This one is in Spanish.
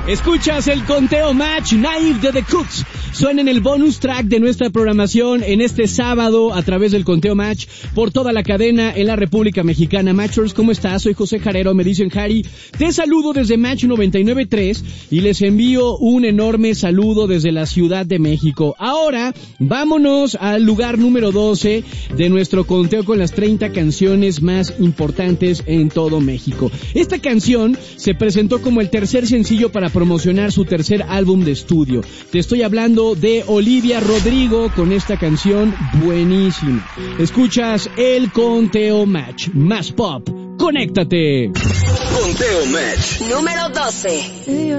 Escuchas el conteo Match, Naive de The Cooks. Suena en el bonus track de nuestra programación en este sábado a través del conteo Match por toda la cadena en la República Mexicana. Matchers, ¿cómo estás? Soy José Jarero, me dicen Harry. Te saludo desde Match 99.3 y les envío un enorme saludo desde la Ciudad de México. Ahora, vámonos al lugar número 12 de nuestro conteo con las 30 canciones más importantes en todo México. Esta canción se presentó como el tercer sencillo para promocionar su tercer álbum de estudio. Te estoy hablando de Olivia Rodrigo con esta canción buenísima. Escuchas el conteo Match, más pop. ¡Conéctate! Conteo Match número 12.